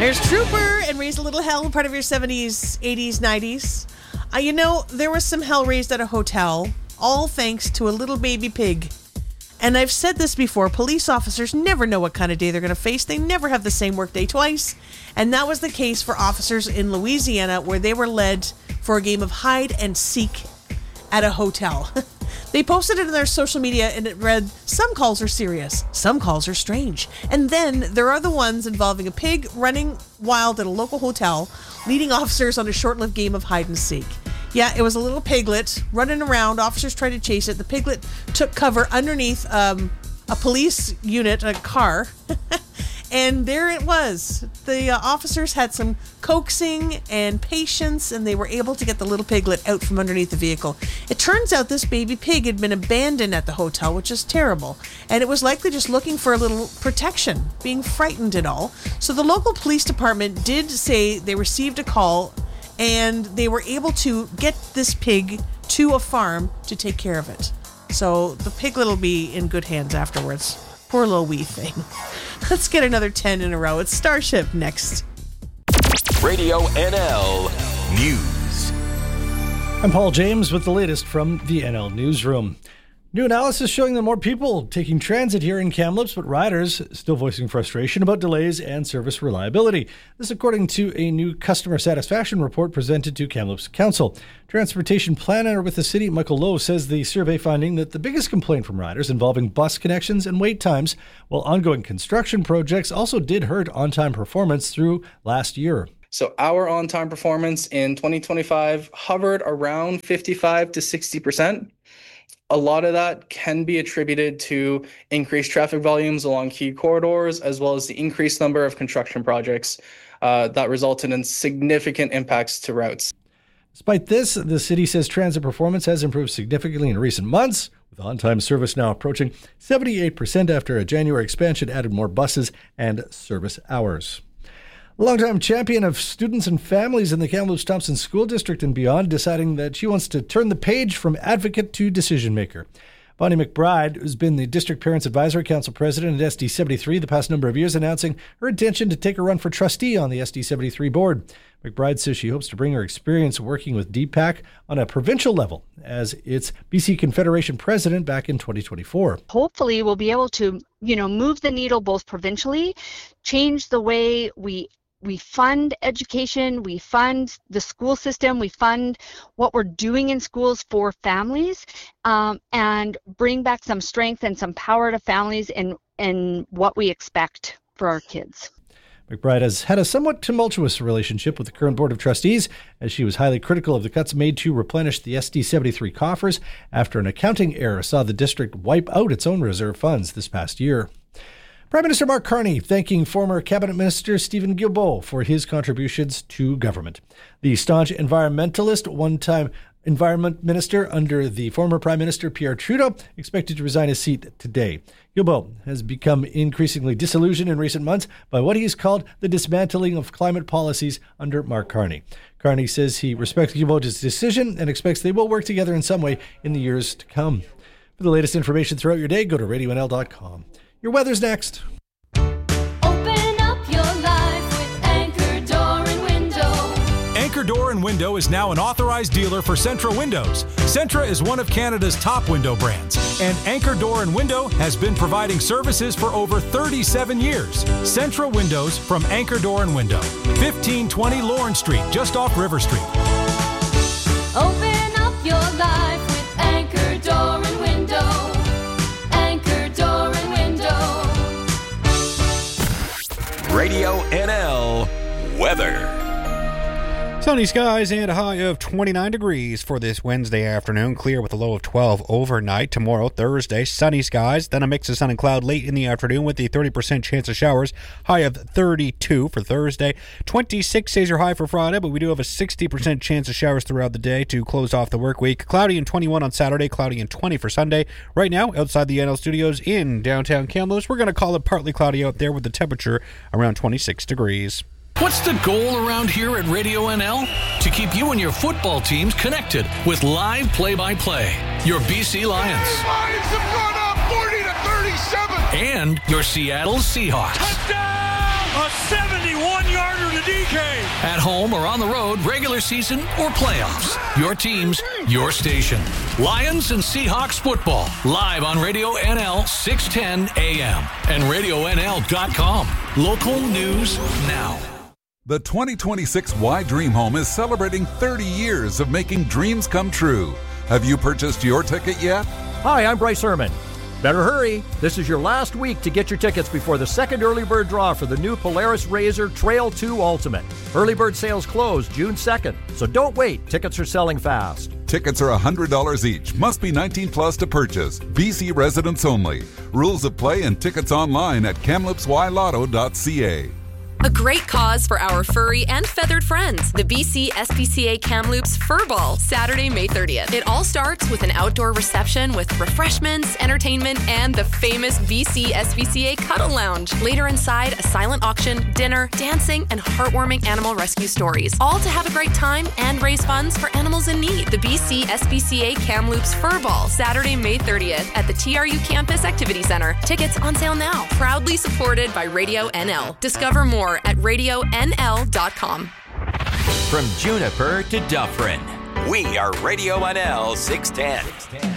There's Trooper and Raise a Little Hell, part of your 70s, 80s, 90s. There was some hell raised at a hotel, all thanks to a little baby pig. And I've said this before, police officers never know what kind of day they're going to face. They never have the same workday twice. And that was the case for officers in Louisiana, where they were led for a game of hide and seek at a hotel. They posted it on their social media and it read, "Some calls are serious, some calls are strange." And then there are the ones involving a pig running wild at a local hotel, leading officers on a short-lived game of hide and seek. Yeah, it was a little piglet running around. Officers tried to chase it. The piglet took cover underneath a police unit, a car. And there it was. The officers had some coaxing and patience, and they were able to get the little piglet out from underneath the vehicle. It turns out this baby pig had been abandoned at the hotel, which is terrible. And it was likely just looking for a little protection, being frightened and all. So the local police department did say they received a call, and they were able to get this pig to a farm to take care of it. So the piglet will be in good hands afterwards. Poor little wee thing. Let's get another 10 in a row. It's Starship next. Radio NL News. I'm Paul James with the latest from the NL Newsroom. New analysis showing that more people taking transit here in Kamloops, but riders still voicing frustration about delays and service reliability. This according to a new customer satisfaction report presented to Kamloops Council. Transportation planner with the city, Michael Lowe, says the survey finding that the biggest complaint from riders involving bus connections and wait times, while ongoing construction projects also did hurt on-time performance through last year. So our on-time performance in 2025 hovered around 55 to 60%. A lot of that can be attributed to increased traffic volumes along key corridors, as well as the increased number of construction projects that resulted in significant impacts to routes. Despite this, the city says transit performance has improved significantly in recent months, with on-time service now approaching 78% after a January expansion added more buses and service hours. A longtime champion of students and families in the Kamloops-Thompson School District and beyond, deciding that she wants to turn the page from advocate to decision maker. Bonnie McBride, who's been the District Parents Advisory Council president at SD73 the past number of years, announcing her intention to take a run for trustee on the SD73 board. McBride says she hopes to bring her experience working with DPAC on a provincial level as its BC Confederation president back in 2024. Hopefully we'll be able to, move the needle both provincially, change the way we fund education, we fund the school system, we fund what we're doing in schools for families, and bring back some strength and some power to families in what we expect for our kids. McBride has had a somewhat tumultuous relationship with the current Board of Trustees, as she was highly critical of the cuts made to replenish the SD73 coffers after an accounting error saw the district wipe out its own reserve funds this past year. Prime Minister Mark Carney thanking former Cabinet Minister Stephen Guilbeault for his contributions to government. The staunch environmentalist, one-time Environment Minister under the former Prime Minister Pierre Trudeau, expected to resign his seat today. Guilbeault has become increasingly disillusioned in recent months by what he has called the dismantling of climate policies under Mark Carney. Carney says he respects Guilbeault's decision and expects they will work together in some way in the years to come. For the latest information throughout your day, go to radionl.com. Your weather's next. Open up your life with Anchor Door and Window. Anchor Door and Window is now an authorized dealer for Centra Windows. Centra is one of Canada's top window brands, and Anchor Door and Window has been providing services for over 37 years. Centra Windows from Anchor Door and Window, 1520 Lawrence Street, just off River Street. Open up your life with Anchor Door and Window. Radio NL weather. Sunny skies and a high of 29 degrees for this Wednesday afternoon. Clear with a low of 12 overnight. Tomorrow, Thursday, sunny skies. Then a mix of sun and cloud late in the afternoon with a 30% chance of showers. High of 32 for Thursday. 26 is your high for Friday, but we do have a 60% chance of showers throughout the day to close off the work week. Cloudy and 21 on Saturday. Cloudy and 20 for Sunday. Right now, outside the NL studios in downtown Kamloops, we're going to call it partly cloudy out there with the temperature around 26 degrees. What's the goal around here at Radio NL? To keep you and your football teams connected with live play-by-play. Your BC Lions. Lions have gone up 40-37. And your Seattle Seahawks. Touchdown! A 71-yarder DK. At home or on the road, regular season or playoffs. Your teams, your station. Lions and Seahawks football. Live on Radio NL 610 AM and RadioNL.com. Local news now. The 2026 Y Dream Home is celebrating 30 years of making dreams come true. Have you purchased your ticket yet? Hi, I'm Bryce Herman. Better hurry. This is your last week to get your tickets before the second early bird draw for the new Polaris RZR Trail 2 Ultimate. Early bird sales close June 2nd, so don't wait. Tickets are selling fast. Tickets are $100 each. Must be 19 plus to purchase. BC residents only. Rules of play and tickets online at kamloopsylotto.ca. A great cause for our furry and feathered friends. The BC SPCA Kamloops Fur Ball, Saturday, May 30th. It all starts with an outdoor reception with refreshments, entertainment, and the famous BC SPCA Cuddle Lounge. Later inside, a silent auction, dinner, dancing, and heartwarming animal rescue stories. All to have a great time and raise funds for animals in need. The BC SPCA Kamloops Fur Ball, Saturday, May 30th at the TRU Campus Activity Center. Tickets on sale now. Proudly supported by Radio NL. Discover more at RadioNL.com. From Juniper to Dufferin, we are Radio NL 610.